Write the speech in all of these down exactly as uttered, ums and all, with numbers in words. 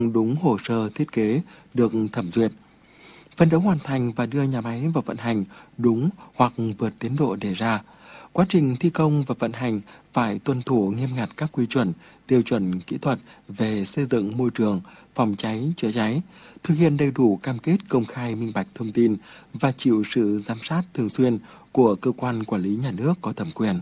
đúng hồ sơ thiết kế được thẩm duyệt, phấn đấu hoàn thành và đưa nhà máy vào vận hành đúng hoặc vượt tiến độ đề ra. Quá trình thi công và vận hành phải tuân thủ nghiêm ngặt các quy chuẩn, tiêu chuẩn kỹ thuật về xây dựng môi trường, phòng cháy, chữa cháy, thực hiện đầy đủ cam kết công khai minh bạch thông tin và chịu sự giám sát thường xuyên của cơ quan quản lý nhà nước có thẩm quyền.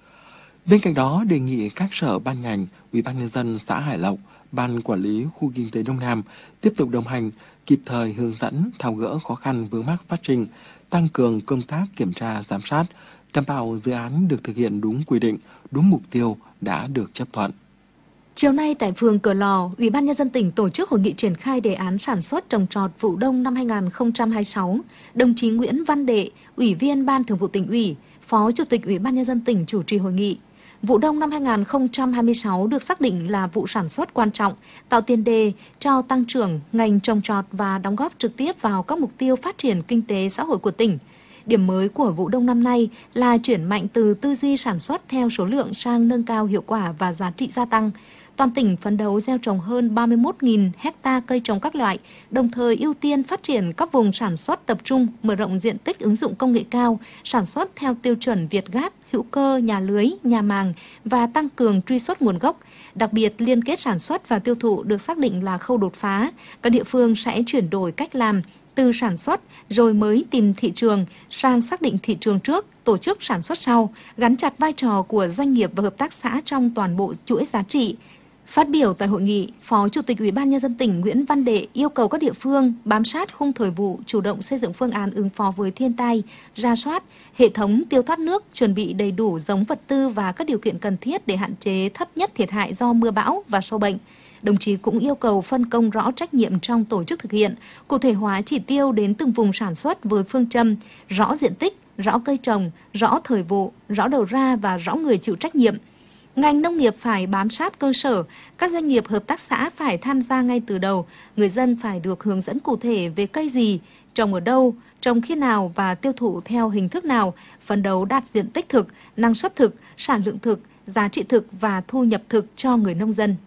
Bên cạnh đó, đề nghị các sở ban ngành, Ủy ban nhân dân xã Hải Lộc, Ban quản lý khu kinh tế Đông Nam tiếp tục đồng hành, kịp thời hướng dẫn, tháo gỡ khó khăn vướng mắc phát sinh, tăng cường công tác kiểm tra giám sát, đảm bảo dự án được thực hiện đúng quy định, đúng mục tiêu đã được chấp thuận. Chiều nay tại phường Cửa Lò, Ủy ban nhân dân tỉnh tổ chức hội nghị triển khai đề án sản xuất trồng trọt vụ đông năm hai nghìn không trăm hai mươi sáu. Đồng chí Nguyễn Văn Đệ, Ủy viên Ban Thường vụ Tỉnh ủy, Phó Chủ tịch Ủy ban nhân dân tỉnh chủ trì hội nghị. Vụ đông năm hai nghìn không trăm hai mươi sáu được xác định là vụ sản xuất quan trọng, tạo tiền đề cho tăng trưởng ngành trồng trọt và đóng góp trực tiếp vào các mục tiêu phát triển kinh tế xã hội của tỉnh. Điểm mới của vụ đông năm nay là chuyển mạnh từ tư duy sản xuất theo số lượng sang nâng cao hiệu quả và giá trị gia tăng. Toàn tỉnh phấn đấu gieo trồng hơn ba mươi mốt nghìn hecta cây trồng các loại, đồng thời ưu tiên phát triển các vùng sản xuất tập trung, mở rộng diện tích ứng dụng công nghệ cao, sản xuất theo tiêu chuẩn Việt Gáp, hữu cơ, nhà lưới, nhà màng và tăng cường truy xuất nguồn gốc. Đặc biệt, liên kết sản xuất và tiêu thụ được xác định là khâu đột phá. Các địa phương sẽ chuyển đổi cách làm từ sản xuất rồi mới tìm thị trường sang xác định thị trường trước, tổ chức sản xuất sau, gắn chặt vai trò của doanh nghiệp và hợp tác xã trong toàn bộ chuỗi giá trị. Phát biểu tại hội nghị, Phó Chủ tịch Ủy ban nhân dân tỉnh Nguyễn Văn Đệ yêu cầu các địa phương bám sát khung thời vụ, chủ động xây dựng phương án ứng phó với thiên tai, rà soát hệ thống tiêu thoát nước, chuẩn bị đầy đủ giống vật tư và các điều kiện cần thiết để hạn chế thấp nhất thiệt hại do mưa bão và sâu bệnh. Đồng chí cũng yêu cầu phân công rõ trách nhiệm trong tổ chức thực hiện, cụ thể hóa chỉ tiêu đến từng vùng sản xuất với phương châm rõ diện tích, rõ cây trồng, rõ thời vụ, rõ đầu ra và rõ người chịu trách nhiệm. Ngành nông nghiệp phải bám sát cơ sở, các doanh nghiệp hợp tác xã phải tham gia ngay từ đầu, người dân phải được hướng dẫn cụ thể về cây gì, trồng ở đâu, trồng khi nào và tiêu thụ theo hình thức nào, phấn đấu đạt diện tích thực, năng suất thực, sản lượng thực, giá trị thực và thu nhập thực cho người nông dân.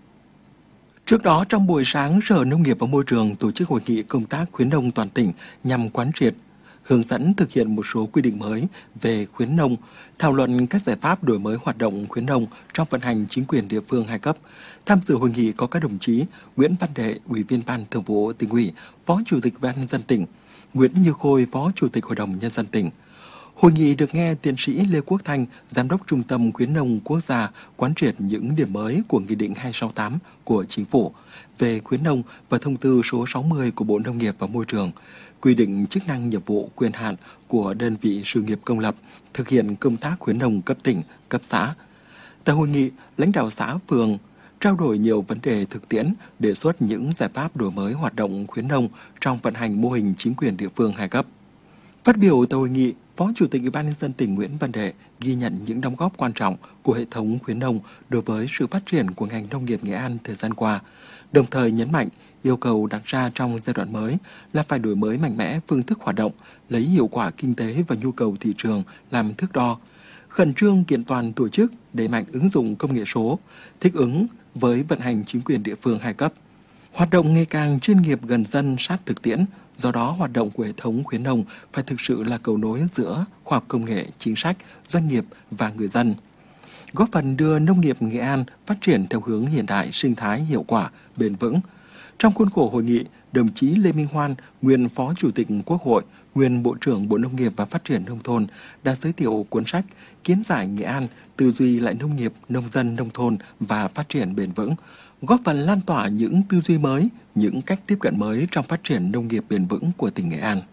Trước đó, trong buổi sáng, Sở Nông nghiệp và Môi trường tổ chức hội nghị công tác khuyến nông toàn tỉnh nhằm quán triệt, hướng dẫn thực hiện một số quy định mới về khuyến nông, thảo luận các giải pháp đổi mới hoạt động khuyến nông trong vận hành chính quyền địa phương hai cấp. Tham dự hội nghị có các đồng chí Nguyễn Văn Đệ, Ủy viên Ban Thường vụ Tỉnh ủy, Phó Chủ tịch Ủy ban nhân dân tỉnh, Nguyễn Như Khôi, Phó Chủ tịch Hội đồng Nhân dân tỉnh. Hội nghị được nghe tiến sĩ Lê Quốc Thanh, Giám đốc Trung tâm Khuyến nông Quốc gia quán triệt những điểm mới của Nghị định hai trăm sáu mươi tám của Chính phủ về khuyến nông và Thông tư số sáu mươi của Bộ Nông nghiệp và Môi trường, quy định chức năng, nhiệm vụ, quyền hạn của đơn vị sự nghiệp công lập thực hiện công tác khuyến nông cấp tỉnh, cấp xã. Tại hội nghị, lãnh đạo xã, phường trao đổi nhiều vấn đề thực tiễn, đề xuất những giải pháp đổi mới hoạt động khuyến nông trong vận hành mô hình chính quyền địa phương hai cấp. Phát biểu tại hội nghị, Phó Chủ tịch Ủy ban nhân dân tỉnh Nguyễn Văn Đệ ghi nhận những đóng góp quan trọng của hệ thống khuyến nông đối với sự phát triển của ngành nông nghiệp Nghệ An thời gian qua, đồng thời nhấn mạnh yêu cầu đặt ra trong giai đoạn mới là phải đổi mới mạnh mẽ phương thức hoạt động, lấy hiệu quả kinh tế và nhu cầu thị trường làm thước đo, khẩn trương kiện toàn tổ chức, đẩy mạnh ứng dụng công nghệ số, thích ứng với vận hành chính quyền địa phương hai cấp. Hoạt động ngày càng chuyên nghiệp, gần dân, sát thực tiễn, do đó hoạt động của hệ thống khuyến nông phải thực sự là cầu nối giữa khoa học công nghệ, chính sách, doanh nghiệp và người dân, góp phần đưa nông nghiệp Nghệ An phát triển theo hướng hiện đại, sinh thái, hiệu quả, bền vững. Trong khuôn khổ hội nghị, đồng chí Lê Minh Hoan, nguyên Phó Chủ tịch Quốc hội, nguyên Bộ trưởng Bộ Nông nghiệp và Phát triển Nông thôn đã giới thiệu cuốn sách Kiến giải Nghệ An, tư duy lại nông nghiệp, nông dân, nông thôn và phát triển bền vững, góp phần lan tỏa những tư duy mới, những cách tiếp cận mới trong phát triển nông nghiệp bền vững của tỉnh Nghệ An.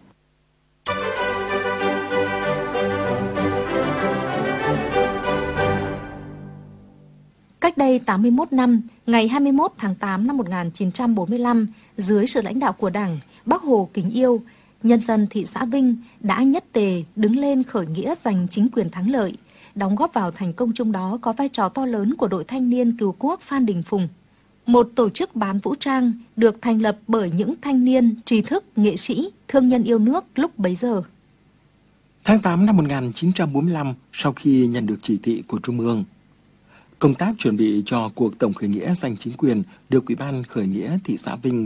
Cách đây tám mươi mốt năm, ngày hai mươi mốt tháng tám năm một nghìn chín trăm bốn mươi lăm, dưới sự lãnh đạo của Đảng, Bác Hồ kính yêu, nhân dân thị xã Vinh đã nhất tề đứng lên khởi nghĩa giành chính quyền thắng lợi. Đóng góp vào thành công chung đó có vai trò to lớn của đội thanh niên cứu quốc Phan Đình Phùng, một tổ chức bán vũ trang được thành lập bởi những thanh niên, trí thức, nghệ sĩ, thương nhân yêu nước lúc bấy giờ. Tháng tám năm một nghìn chín trăm bốn mươi lăm, sau khi nhận được chỉ thị của Trung ương, Công tác chuẩn bị cho cuộc tổng khởi nghĩa giành chính quyền được Ủy ban khởi nghĩa thị xã Vinh